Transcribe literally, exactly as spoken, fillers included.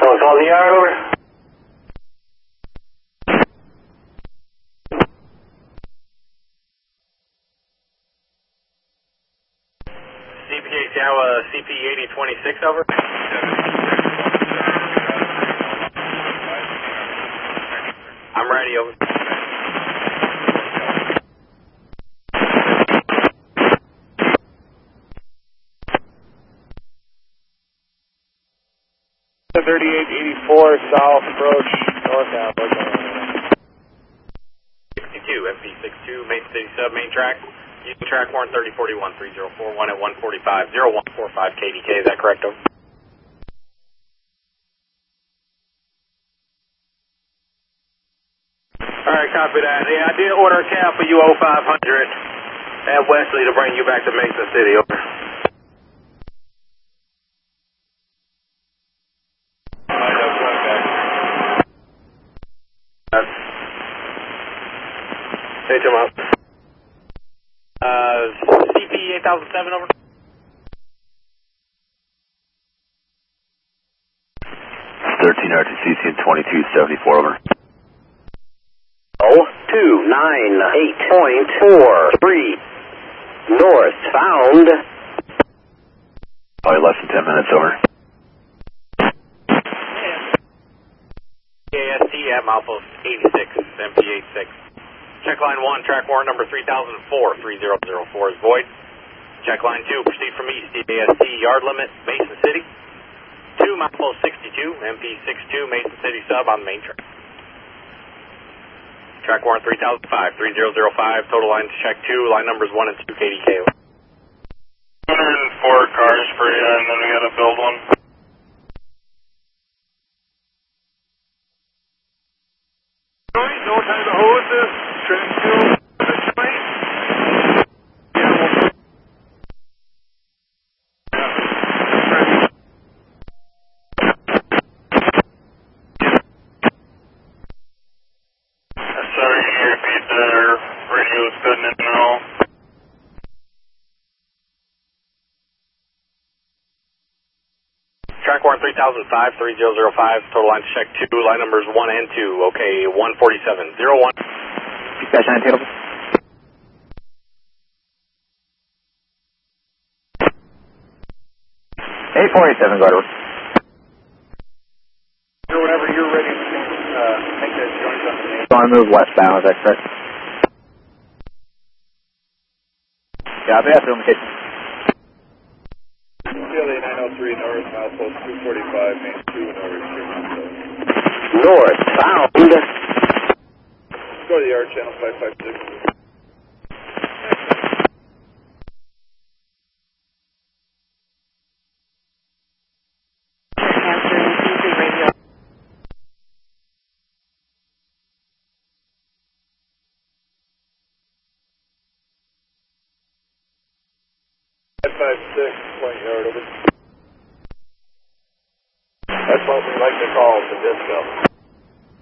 Going on the yard, over. C P A Tower, C P eighty twenty-six, over. I'm ready, over. thirty-eight eighty-four south approach northbound. sixty-two, M P sixty-two, Main City Sub, main track. Using track warrant thirty forty-one, three zero four one at one forty-five, zero one four five K D K, is that correct, over? Alright, copy that. Yeah, I did order a cab for you oh five hundred at Wesley to bring you back to Mason City, over. Hey, Jim, up. Uh, C P eight thousand seven, over. thirteen R T C C twenty-two seventy-four, over. Oh, two nine eight point four three north found. Probably less than ten minutes, over. A S T at milepost eighty-six, M P eighty-six. Check line one, track warrant number three thousand four, three zero zero four is void. Check line two, proceed from east, A S T yard limit, Mason City. two, milepost sixty-two, M P sixty-two, Mason City sub on the main track. Track warrant three thousand five, three zero zero five, total line to check two, line numbers one and two K D K. one hundred four cars for you, and then we gotta build one. No time to hold this. Track two. Sorry, can you repeat that? Our radio's cutting in and all. Track warrant three thousand five, three zero zero five, total line to check two, line numbers one and two, okay, one forty-seven, zero one. Dispatch nine, tailable. eight four eight seven, go ahead. So whenever you're ready to uh, make that joint on the main. So I move westbound, is that correct? Yeah, that's the indication. C L A nine oh three north, milepost two forty-five, main two, no restrictions. North found. Go to the yard channel five five six. five five six, point yard over. That's what we like to call the disco.